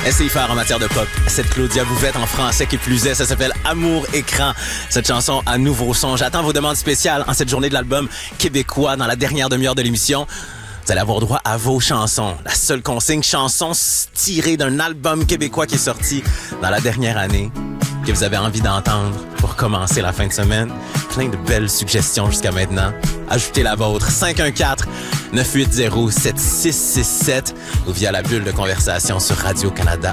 Essayez faire en matière de pop. Cette Claudia Bouvette en français qui plus est, ça s'appelle Amour Écran. Cette chanson à nouveau son. J'attends vos demandes spéciales en cette journée de l'album québécois dans la dernière demi-heure de l'émission. Vous allez avoir droit à vos chansons. La seule consigne, chansons tirées d'un album québécois qui est sorti dans la dernière année, que vous avez envie d'entendre pour commencer la fin de semaine. Plein de belles suggestions jusqu'à maintenant. Ajoutez la vôtre. 514-980-7667 ou via la bulle de conversation sur Radio-Canada